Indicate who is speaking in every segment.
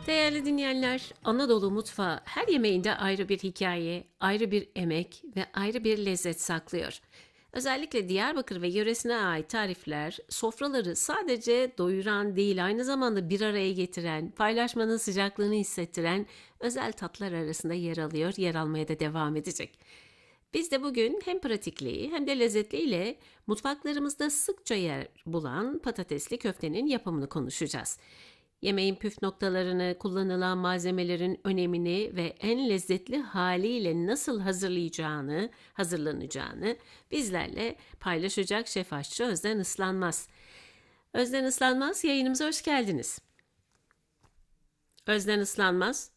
Speaker 1: Değerli dinleyenler, Anadolu mutfağı her yemeğinde ayrı bir hikaye, ayrı bir emek ve ayrı bir lezzet saklıyor. Özellikle Diyarbakır ve yöresine ait tarifler, sofraları sadece doyuran değil, aynı zamanda bir araya getiren, paylaşmanın sıcaklığını hissettiren özel tatlar arasında yer alıyor, yer almaya da devam edecek. Biz de bugün hem pratikliği hem de lezzetliyle mutfaklarımızda sıkça yer bulan patatesli köftenin yapımını konuşacağız. Yemeğin püf noktalarını, kullanılan malzemelerin önemini ve en lezzetli haliyle nasıl hazırlanacağını bizlerle paylaşacak şef aşçı Özden Islanmaz. Özden Islanmaz, yayınımıza hoş geldiniz. Özden Islanmaz,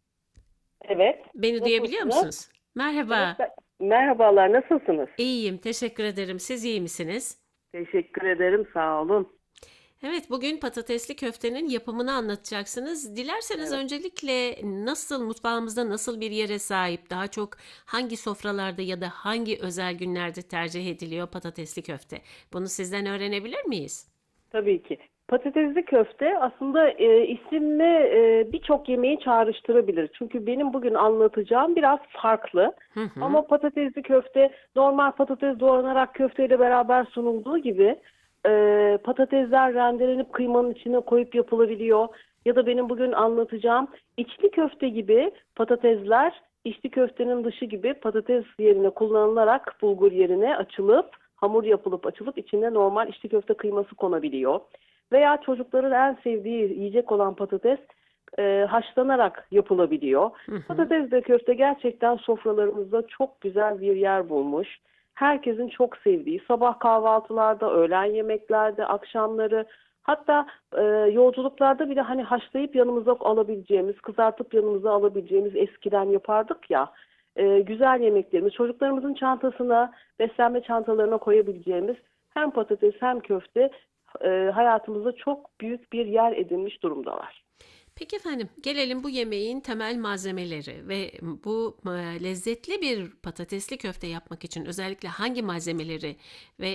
Speaker 2: Evet.
Speaker 1: beni duyabiliyor
Speaker 2: Nasılsınız?
Speaker 1: musunuz?
Speaker 2: Evet.
Speaker 1: Merhaba,
Speaker 2: Merhabalar. Nasılsınız?
Speaker 1: iyiyim, teşekkür ederim. Siz iyi misiniz?
Speaker 2: Teşekkür ederim. Sağ olun.
Speaker 1: Evet, bugün patatesli köftenin yapımını anlatacaksınız. Dilerseniz
Speaker 2: Evet.
Speaker 1: öncelikle mutfağımızda nasıl bir yere sahip, daha çok hangi sofralarda ya da hangi özel günlerde tercih ediliyor patatesli köfte? Bunu sizden öğrenebilir miyiz?
Speaker 2: Tabii ki. Patatesli köfte aslında isimle birçok yemeği çağrıştırabilir. Çünkü benim bugün anlatacağım biraz farklı.
Speaker 1: Hı hı.
Speaker 2: Ama patatesli köfte normal patates doğranarak köfteyle beraber sunulduğu gibi patatesler rendelenip kıymanın içine koyup yapılabiliyor. Ya da benim bugün anlatacağım içli köfte gibi patatesler içli köftenin dışı gibi patates yerine kullanılarak bulgur yerine açılıp hamur yapılıp açılıp içine normal içli köfte kıyması konabiliyor. Veya çocukların en sevdiği yiyecek olan patates haşlanarak yapılabiliyor.
Speaker 1: Hı hı.
Speaker 2: Patates ve köfte gerçekten sofralarımızda çok güzel bir yer bulmuş. Herkesin çok sevdiği sabah kahvaltılarda, öğlen yemeklerde, akşamları hatta yolculuklarda bile hani haşlayıp yanımıza alabileceğimiz, kızartıp yanımıza alabileceğimiz eskiden yapardık ya. Güzel yemeklerimiz çocuklarımızın çantasına, beslenme çantalarına koyabileceğimiz hem patates hem köfte hayatımızda çok büyük bir yer edinmiş durumdalar.
Speaker 1: Peki efendim, gelelim bu yemeğin temel malzemeleri ve bu lezzetli bir patatesli köfte yapmak için özellikle hangi malzemeleri ve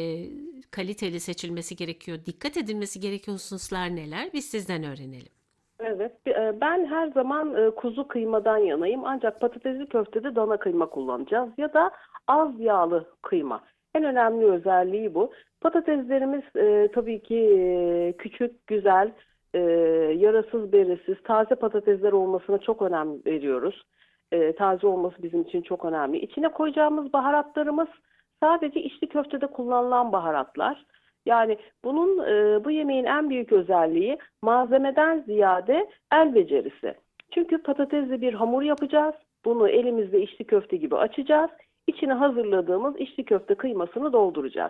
Speaker 1: kaliteli seçilmesi gerekiyor, dikkat edilmesi gereken hususlar neler? Biz sizden öğrenelim.
Speaker 2: Evet, ben her zaman kuzu kıymadan yanayım. Ancak patatesli köftede dana kıyma kullanacağız ya da az yağlı kıyma. En önemli özelliği bu. Patateslerimiz tabii ki küçük, güzel, e, yarasız, beresiz, taze patatesler olmasına çok önem veriyoruz. Taze olması bizim için çok önemli. İçine koyacağımız baharatlarımız sadece içli köftede kullanılan baharatlar. Yani bu yemeğin en büyük özelliği malzemeden ziyade el becerisi. Çünkü patatesli bir hamur yapacağız. Bunu elimizde içli köfte gibi açacağız. İçine hazırladığımız içli köfte kıymasını dolduracağız.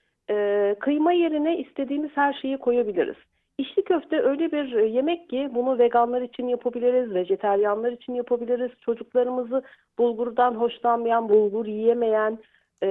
Speaker 2: Kıyma yerine istediğimiz her şeyi koyabiliriz. İçli köfte öyle bir yemek ki bunu veganlar için yapabiliriz, vejeteryanlar için yapabiliriz. Çocuklarımızı bulgurdan hoşlanmayan, bulgur yiyemeyen, e,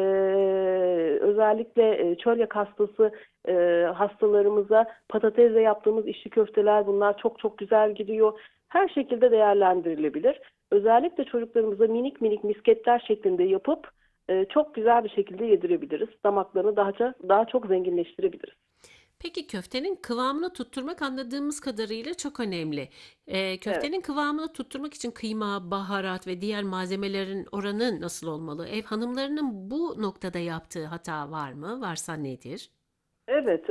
Speaker 2: özellikle çölyak hastası hastalarımıza patatesle yaptığımız içli köfteler bunlar çok çok güzel gidiyor. Her şekilde değerlendirilebilir. Özellikle çocuklarımıza minik minik misketler şeklinde yapıp çok güzel bir şekilde yedirebiliriz. Damaklarını daha çok zenginleştirebiliriz.
Speaker 1: Peki köftenin kıvamını tutturmak anladığımız kadarıyla çok önemli.
Speaker 2: Evet.
Speaker 1: Köftenin kıvamını tutturmak için kıyma, baharat ve diğer malzemelerin oranı nasıl olmalı? Ev hanımlarının bu noktada yaptığı hata var mı? Varsa nedir?
Speaker 2: Evet,